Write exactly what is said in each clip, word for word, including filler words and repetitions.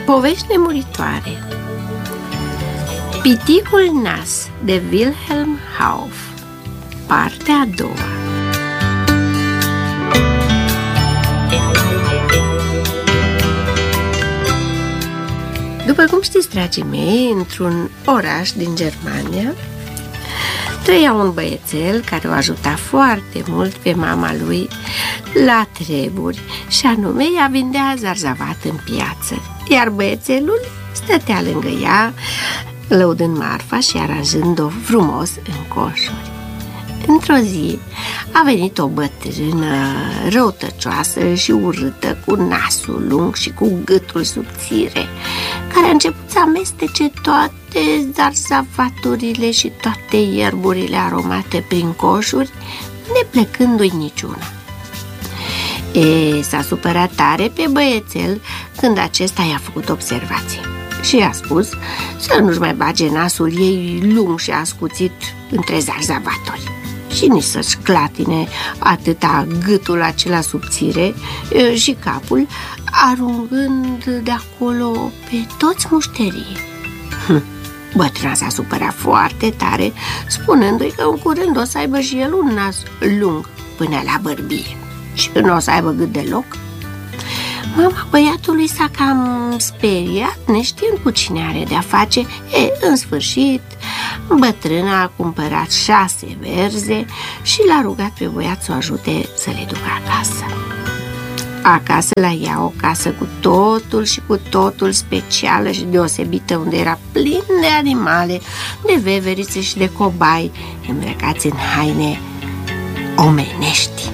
Povești nemuritoare. Piticul Nas de Wilhelm Hauff. Partea a doua. După cum știți, dragii mei, într-un oraș din Germania trăia un băiețel care o ajuta foarte mult pe mama lui la treburi, și anume ea vindea zarzavat în piață, iar băiețelul stătea lângă ea, lăudând marfa și aranjând-o frumos în coșuri. Într-o zi a venit o bătrână răutăcioasă și urâtă, cu nasul lung și cu gâtul subțire, care a început să amestece toate zarzavaturile și toate ierburile aromate prin coșuri, neplecându-i niciuna. E, s-a supărat tare pe băiețel când acesta i-a făcut observație și i-a spus să nu-și mai bage nasul ei lung și ascuțit între zarzavaturi și nici să-și clatine atâta gâtul acela subțire și capul, aruncând de acolo pe toți mușterii. Hm. Bătrâna s-a supărat foarte tare, spunându-i că în curând o să aibă și el un nas lung până la bărbie și că nu o să aibă gât deloc. Mama băiatului s-a cam speriat, neștiind cu cine are de-a face. E, în sfârșit, bătrâna a cumpărat șase verze și l-a rugat pe băiat să o ajute să le ducă acasă. Acasă la ea, o casă cu totul și cu totul specială și deosebită, unde era plin de animale, de veverițe și de cobai îmbrăcați în haine omenești.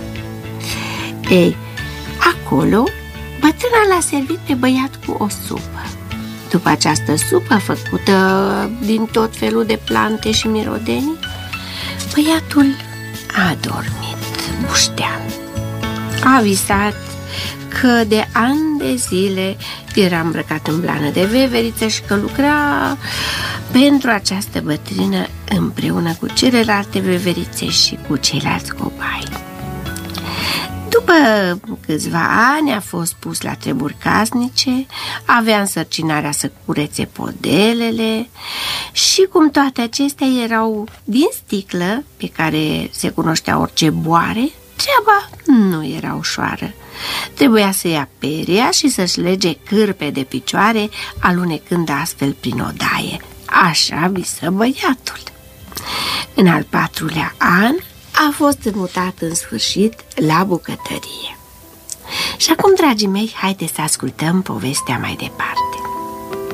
Ei, acolo bătrâna l-a servit pe băiat cu o supă. După această supă făcută din tot felul de plante și mirodenii, băiatul a adormit buștean. A visat că de ani de zile era îmbrăcat în blană de veveriță și că lucra pentru această bătrână împreună cu celelalte veverițe și cu ceilalți cobai. După câțiva ani a fost pus la treburi casnice, avea însărcinarea să curețe podelele și, cum toate acestea erau din sticlă, pe care se cunoștea orice boare, treaba nu era ușoară. Trebuia să ia peria și să-și lege cârpe de picioare, alunecând astfel prin odaie. Așa visă băiatul. În al patrulea an a fost înmutat în sfârșit la bucătărie. Și acum, dragii mei, haideți să ascultăm povestea mai departe.